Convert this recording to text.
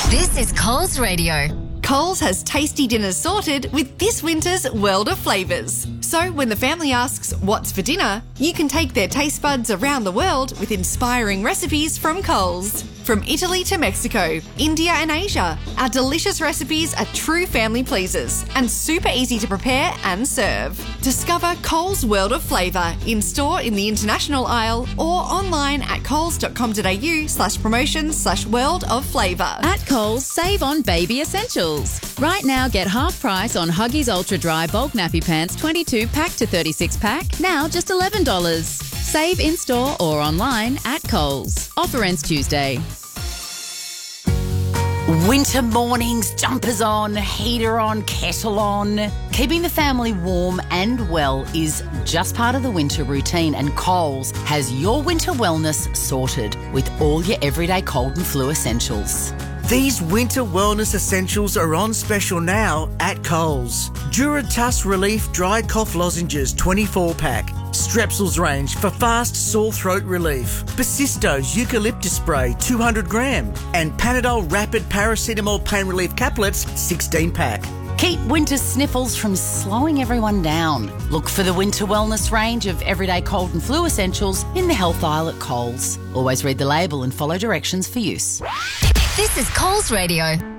This is Coles Radio. Coles has tasty dinners sorted with this winter's world of flavours. So when the family asks what's for dinner, you can take their taste buds around the world with inspiring recipes from Coles. From Italy to Mexico, India and Asia, our delicious recipes are true family pleasers and super easy to prepare and serve. Discover Coles World of Flavour in-store in the international aisle or online at coles.com.au/promotions/world of flavour. At Coles, save on baby essentials. Right now, get half price on Huggies Ultra Dry Bulk Nappy Pants 22-pack to 36-pack, now just $11. Save in-store or online at Coles. Offer ends Tuesday. Winter mornings, jumpers on, heater on, kettle on. Keeping the family warm and well is just part of the winter routine, and Coles has your winter wellness sorted with all your everyday cold and flu essentials. These winter wellness essentials are on special now at Coles. Duratus Relief Dry Cough Lozenges 24-pack. Strepsils range for fast sore throat relief. Basisto's Eucalyptus Spray 200 gram. And Panadol Rapid Paracetamol Pain Relief Caplets 16-pack. Keep winter sniffles from slowing everyone down. Look for the winter wellness range of everyday cold and flu essentials in the health aisle at Coles. Always read the label and follow directions for use. This is Coles Radio.